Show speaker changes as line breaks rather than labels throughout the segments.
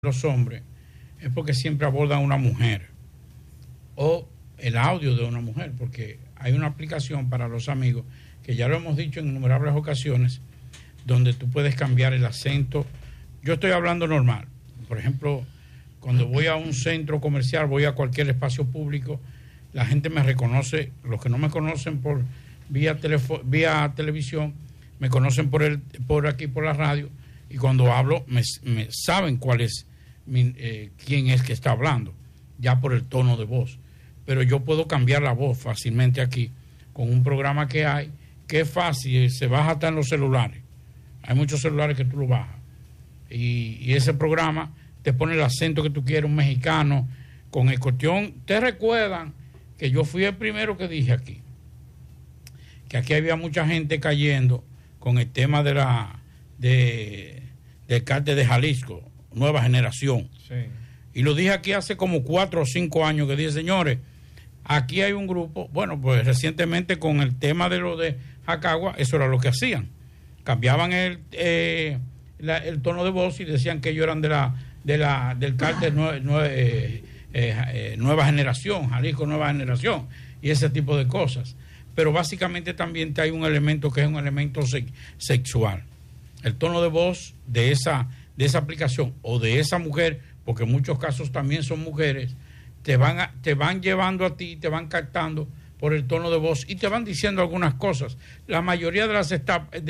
los hombres es porque siempre abordan una mujer o el audio de una mujer, porque hay una aplicación para los amigos que ya lo hemos dicho en innumerables ocasiones, donde tú puedes cambiar el acento. Yo estoy hablando normal, por ejemplo, cuando voy a un centro comercial, voy a cualquier espacio público, la gente me reconoce. Los que no me conocen por vía televisión, me conocen por aquí, por la radio, y cuando hablo me saben cuál es quién es que está hablando, ya por el tono de voz. Pero yo puedo cambiar la voz fácilmente aquí con un programa que hay, que es fácil, se baja hasta en los celulares. Hay muchos celulares que tú lo bajas. Y ese programa te pone el acento que tú quieres, un mexicano, con el cuestión. ¿Te recuerdan que yo fui el primero que dije aquí? Que aquí había mucha gente cayendo con el tema del cártel de Jalisco, Nueva Generación. Sí. Y lo dije aquí hace como 4 o 5 años, que dije, señores, aquí hay un grupo. Bueno, pues recientemente con el tema de lo de Jacagua, eso era lo que hacían. Cambiaban el tono de voz y decían que ellos eran del cártel Nueva Generación, Jalisco Nueva Generación, y ese tipo de cosas. Pero básicamente también hay un elemento que es un elemento sexual. El tono de voz de esa aplicación o de esa mujer, porque en muchos casos también son mujeres, te van llevando a ti, te van captando por el tono de voz y te van diciendo algunas cosas. La mayoría de las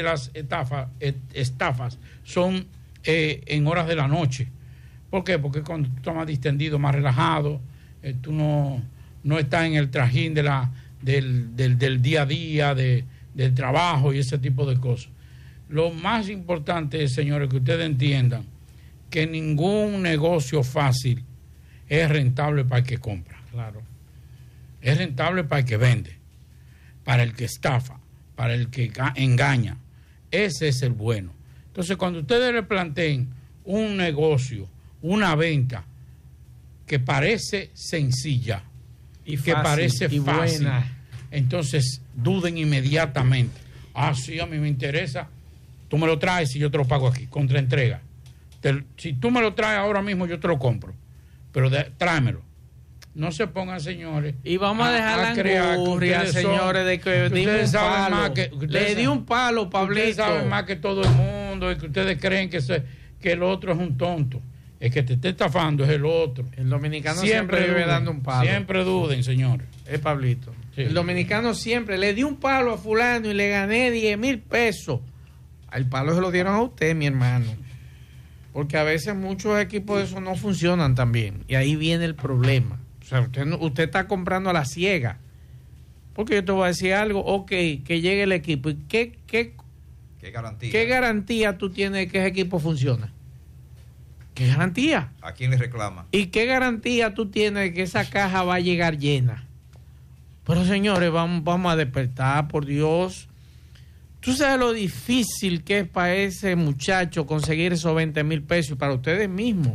estafas son en horas de la noche. ¿Por qué? Porque cuando tú estás más distendido, más relajado, tú no estás en el trajín del día a día, del trabajo y ese tipo de cosas. Lo más importante es, señores, que ustedes entiendan que ningún negocio fácil es rentable para el que compra. Claro. Es rentable para el que vende, para el que estafa, para el que engaña. Ese es el bueno. Entonces, cuando ustedes le planteen un negocio, una venta que parece sencilla y que fácil, parece y fácil, buena, entonces duden inmediatamente. Ah, sí, a mí me interesa. Tú me lo traes y yo te lo pago aquí, contra entrega. Si tú me lo traes ahora mismo, yo te lo compro. Pero tráemelo. No se pongan, señores. Y vamos a dejar la angurria, señores, de que ustedes saben más que le di un palo, Pablito. Ustedes saben más que todo el mundo, y que ustedes creen que el otro es un tonto. El que te esté estafando es el otro. El dominicano siempre vive dando un palo. Siempre duden, señores. Es Pablito. Sí. El dominicano siempre le di un palo a fulano y le gané 10,000 pesos. El palo se lo dieron a usted, mi hermano. Porque a veces muchos equipos de esos no funcionan tan bien. Y ahí viene el problema. O sea, usted está comprando a la ciega. Porque yo te voy a decir algo. Ok, que llegue el equipo. ¿Y qué garantía? ¿Qué garantía tú tienes de que ese equipo funciona? ¿Qué garantía?
¿A quién le reclama?
¿Y qué garantía tú tienes de que esa caja va a llegar llena? Pero señores, vamos a despertar, por Dios. Tú sabes lo difícil que es para ese muchacho conseguir esos 20,000 pesos y para ustedes mismos.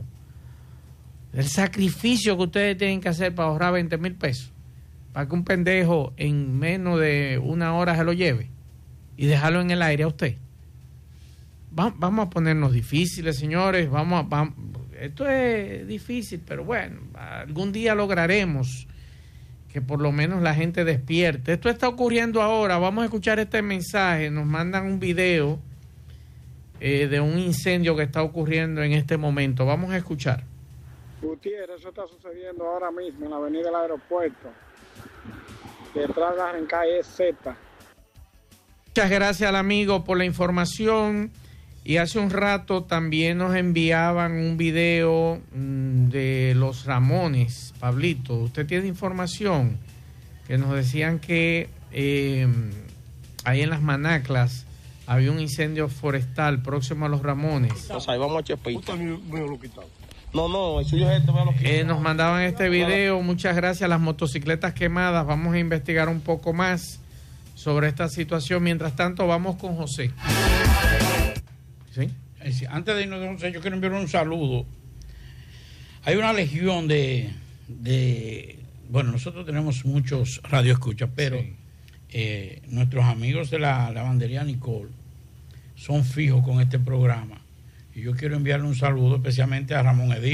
El sacrificio que ustedes tienen que hacer para ahorrar 20,000 pesos. Para que un pendejo en menos de 1 hora se lo lleve y dejarlo en el aire a usted. Vamos a ponernos difíciles, señores. Esto es difícil, pero bueno, algún día lograremos que por lo menos la gente despierte. Esto está ocurriendo ahora. Vamos a escuchar este mensaje. Nos mandan un video de un incendio que está ocurriendo en este momento. Vamos a escuchar.
Gutiérrez, eso está sucediendo ahora mismo en la avenida del aeropuerto, detrás de la Rencae Z.
Muchas gracias al amigo por la información. Y hace un rato también nos enviaban un video de los Ramones. Pablito, usted tiene información que nos decían que ahí en las Manaclas había un incendio forestal próximo a los Ramones.
O sea, ahí vamos a Chepito. No, eso yo me lo quito.
Nos mandaban este video. Muchas gracias. Las motocicletas quemadas. Vamos a investigar un poco más sobre esta situación. Mientras tanto, vamos con José. ¿Sí? Antes de irnos, yo quiero enviar un saludo. Hay una legión bueno, nosotros tenemos muchos radioescuchas, pero sí, nuestros amigos de la lavandería Nicole son fijos con este programa Y yo quiero enviarle un saludo especialmente a Ramón Edil.